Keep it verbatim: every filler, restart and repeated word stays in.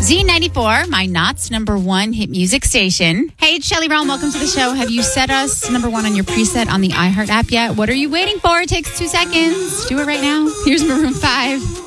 Z ninety-four, my Knott's number one hit music station. Hey, it's Shelly Brown. Welcome to the show. Have you set us number one on your preset on the iHeart app yet? What are you waiting for? It takes two seconds. Do it right now. Here's Maroon five.